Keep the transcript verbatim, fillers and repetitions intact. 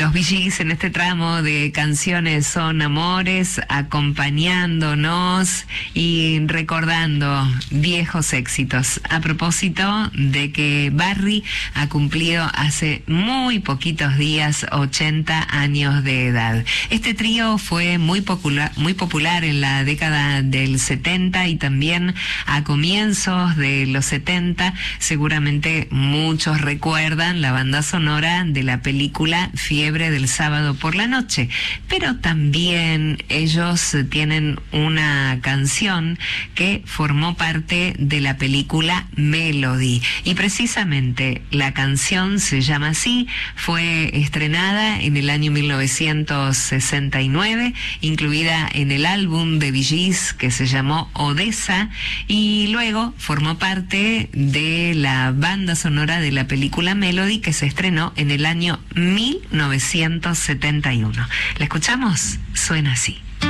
Los Bee Gees en este tramo de Canciones son Amores, acompañándonos y recordando viejos éxitos. A propósito de que Barry ha cumplido hace muy poquitos días ochenta años de edad. Este trío fue muy popular, muy popular en la década del setenta y también a comienzos de los setenta. Seguramente muchos recuerdan la banda sonora de la película Fiebre del sábado por la noche, pero también ellos tienen una canción que formó parte de la película Melody, y precisamente la canción se llama así. Fue estrenada en el año mil novecientos sesenta y nueve, incluida en el álbum de Bee Gees que se llamó Odessa, y luego formó parte de la banda sonora de la película Melody, que se estrenó en el año mil novecientos setenta y uno. ¿La escuchamos? Suena así.